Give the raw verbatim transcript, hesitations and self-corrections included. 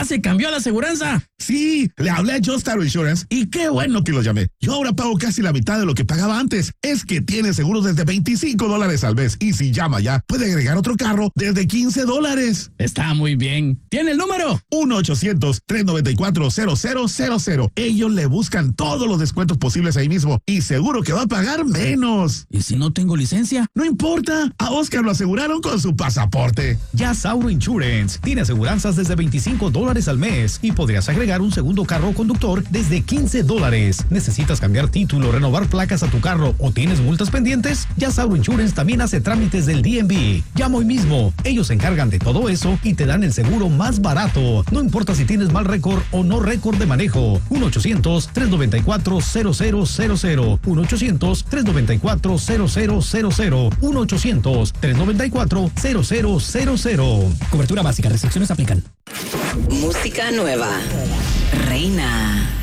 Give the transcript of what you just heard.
¿Ya se cambió la aseguranza? Sí, le hablé a Just Auto Insurance y qué bueno que lo llamé. Yo ahora pago casi la mitad de lo que pagaba antes. Es que tiene seguros desde veinticinco dólares al mes y si llama ya puede agregar otro carro desde quince dólares. Está muy bien. ¿Tiene el número? uno ochocientos, tres noventa y cuatro, cero cero cero cero. Ellos le buscan todos los descuentos posibles ahí mismo y seguro que va a pagar menos. ¿Y si no tengo licencia? No importa, a Oscar lo aseguraron con su pasaporte. Just Auto Insurance tiene aseguranzas desde veinticinco dólares al mes y podrías agregar un segundo carro o conductor desde quince dólares. ¿Necesitas cambiar título, renovar placas a tu carro o tienes multas pendientes? Just Auto Insurance también hace trámites del D M V. Llama hoy mismo. Ellos se encargan de todo eso y te dan el seguro más barato. No importa si tienes mal récord o no récord de manejo. uno ochocientos, tres noventa y cuatro, cero cero cero cero. uno ochocientos, tres noventa y cuatro, cero cero cero cero. uno ochocientos, tres noventa y cuatro, cero cero cero cero. Cobertura básica. Restricciones aplican. Música nueva. Reina.